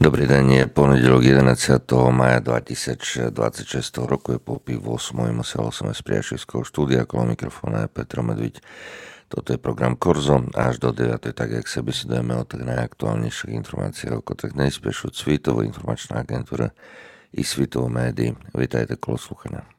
Dobrý deň, je ponedeľok 11. maja 2026 roku, je po 8. Musel som aj z priateľského štúdia, okolo mikrofóna je Petro Medviť. Toto je program Korzo, až do 9. tak jak sa besedujeme o tak najaktuálnejších informáciách ako tak najspiešu Svetovú informačná agentúra i Svetovú médií. Vítajte kolo sluchania.